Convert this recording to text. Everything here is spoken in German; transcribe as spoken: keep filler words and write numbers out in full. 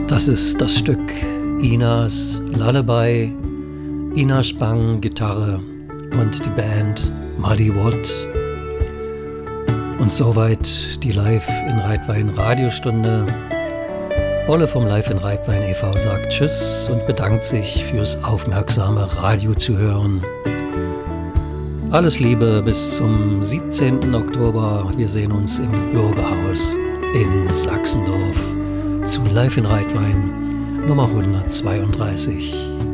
Das ist das Stück Inas Lullaby, Ina Spang Gitarre und die Band Muddy Watt. Und soweit die Live in Reitwein Radiostunde. Bolle vom Live in Reitwein e V sagt Tschüss und bedankt sich fürs aufmerksame Radio zu hören. Alles Liebe bis zum siebzehnten Oktober. Wir sehen uns im Bürgerhaus in Sachsendorf zu Live in Reitwein Nummer hundertzweiunddreißig.